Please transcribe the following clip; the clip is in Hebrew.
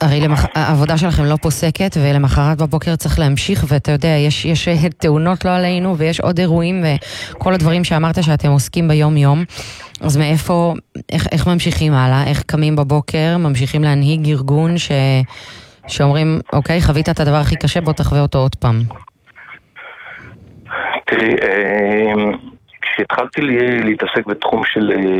הרי העבודה שלכם לא פוסקת, ולמחרת בבוקר צריך להמשיך, ואתה יודע, יש תאונות לא עלינו, ויש עוד אירועים, וכל הדברים שאמרת שאתם עוסקים ביום יום. אז מאיפה, איך ממשיכים הלאה? איך קמים בבוקר, ממשיכים להנהיג ארגון שאומרים, אוקיי, חווית את הדבר הכי קשה, בוא תחווה אותו עוד פעם. תראי, כשהתחלתי להתעסק בתחום של